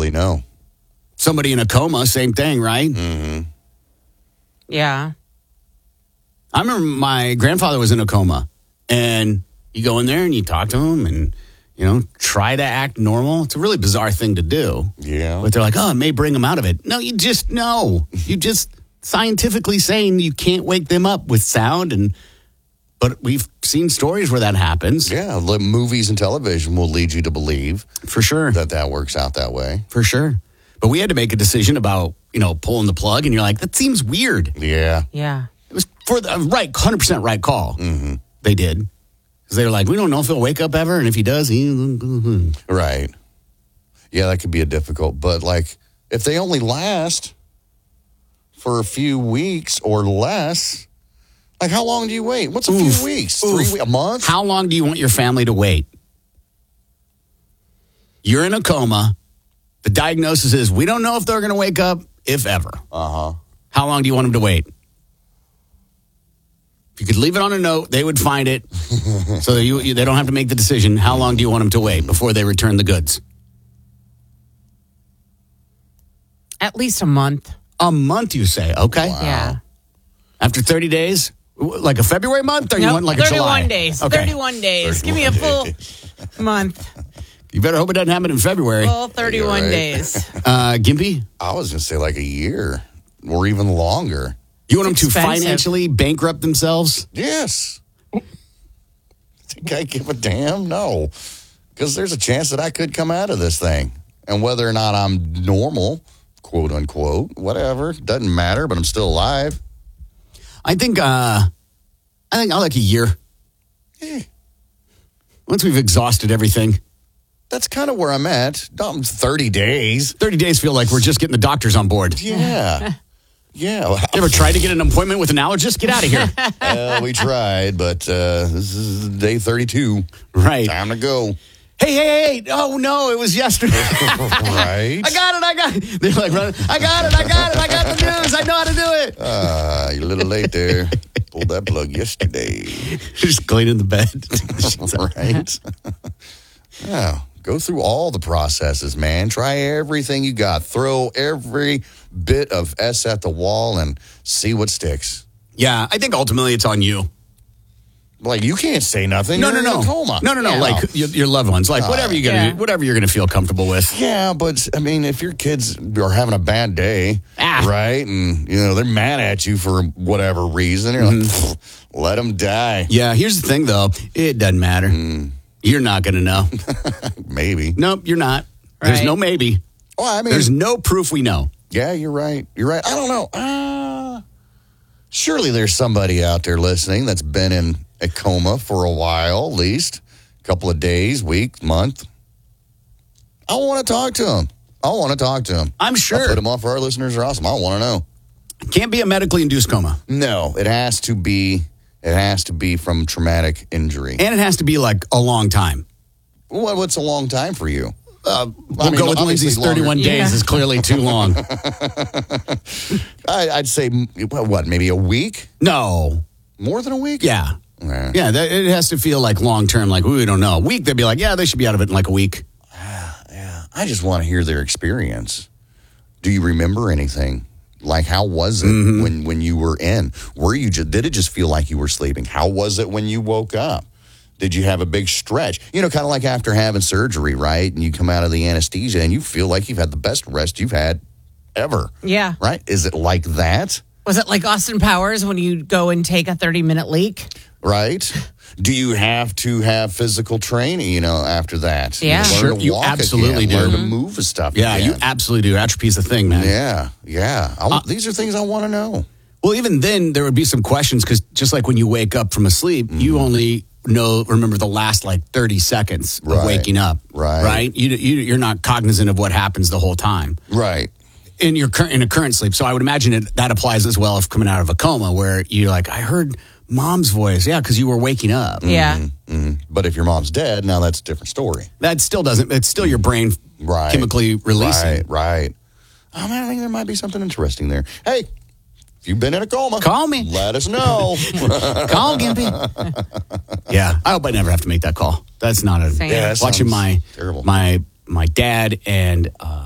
really know. Somebody in a coma, same thing, right? Mm-hmm. Yeah. I remember my grandfather was in a coma, and you go in there and you talk to him and, try to act normal. It's a really bizarre thing to do. Yeah. But they're like, it may bring them out of it. No, you just know. You just scientifically saying you can't wake them up with sound. But we've seen stories where that happens. Yeah, movies and television will lead you to believe. For sure. That works out that way. For sure. But we had to make a decision about, pulling the plug, and you're like, that seems weird. Yeah. Yeah. It was for the 100% right call. Mm-hmm. They did. Because they were like, we don't know if he'll wake up ever, and if he does, Right. Yeah, that could be difficult. But, if they only last for a few weeks or less, how long do you wait? What's a few weeks? 3 weeks? A month? How long do you want your family to wait? You're in a coma. The diagnosis is we don't know if they're going to wake up, if ever. Uh-huh. How long do you want them to wait? If you could leave it on a note, they would find it so that they don't have to make the decision. How long do you want them to wait before they return the goods? At least a month. A month, you say? Okay. Wow. Yeah. After 30 days? Like a February month, or you want like a July? 31 days. Okay. 31 days. Give me a full month. You better hope it doesn't happen in February. Full 31 Right. days. Gimpy, I was going to say a year or even longer. you want them to expensive. financially bankrupt themselves? Yes. Think I give a damn? No. Because there's a chance that I could come out of this thing. And whether or not I'm normal, quote unquote, whatever, doesn't matter, but I'm still alive. I think I like a year. Once we've exhausted everything. That's kind of where I'm at. 30 days. 30 days feel like we're just getting the doctors on board. Yeah. Yeah. You ever tried to get an appointment with an allergist? Get out of here. Well, we tried, but this is day 32. Right. Time to go. Hey. Oh, no, it was yesterday. Right. I got it. They're like running. I got it. I got the news. I know how to do it. You're a little late there. Pulled that plug yesterday. Just cleaning the bed. Right. Yeah. Go through all the processes, man. Try everything you got. Throw every bit of S at the wall and see what sticks. Yeah, I think ultimately it's on you. You can't say nothing. No. You're in a coma. No. Yeah. Like your loved ones. Whatever you're gonna do, whatever you're gonna feel comfortable with. Yeah, but I mean, if your kids are having a bad day, right, and they're mad at you for whatever reason, you're like, let them die. Yeah. Here's the thing, though. It doesn't matter. You're not gonna know. Maybe. Nope, you're not. There's Right. no maybe. Well, I mean, There's no proof we know. yeah, you're right. I don't know. Surely there's somebody out there listening that's been in a coma for a while, at least a couple of days, week, month. I want to talk to him. I'm sure. I'll put them on for our listeners are awesome. I want to know. Can't be a medically induced coma. No, it has to be from traumatic injury. And it has to be like a long time. What's a long time for you? We'll go with Lindsay's 31 days is clearly too long. I'd say, maybe a week? No. More than a week? Yeah. Yeah, it has to feel like long term, like, we don't know. A week, they'd be like, yeah, they should be out of it in like a week. Yeah. I just want to hear their experience. Do you remember anything? How was it when you were in? Did it just feel like you were sleeping? How was it when you woke up? Did you have a big stretch? Kind of like after having surgery, right? And you come out of the anesthesia and you feel like you've had the best rest you've had ever. Yeah. Right? Is it like that? Was it like Austin Powers when you go and take a 30-minute leak? Right? Do you have to have physical training, after that? Yeah. Learn Sure, to you walk absolutely again, do. Learn to move and stuff Yeah, again. you absolutely do. Atrophy's a thing, man. Yeah. These are things I want to know. Well, even then, there would be some questions because just like when you wake up from a sleep, you only remember the last 30 seconds of waking up. Right? You're not cognizant of what happens the whole time. Right. In a current sleep. So I would imagine that applies as well if coming out of a coma where you're like, I heard mom's voice. Yeah, because you were waking up. Yeah. Mm-hmm. But if your mom's dead, now that's a different story. That still doesn't, it's still your brain chemically releasing. Right. Oh, man, I think there might be something interesting there. Hey, if you've been in a coma, call me. Let us know. Call Gimpy. Yeah, I hope I never have to make that call. That's not a... Same. Yeah, that watching sounds terrible. my dad and